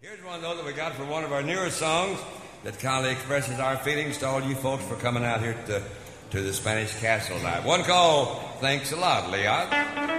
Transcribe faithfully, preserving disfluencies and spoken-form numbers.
Here's one, though, that we got for one of our newer songs that kind of expresses our feelings to all you folks for coming out here to, to the Spanish Castle tonight. One called Thanks a Lot, Leon.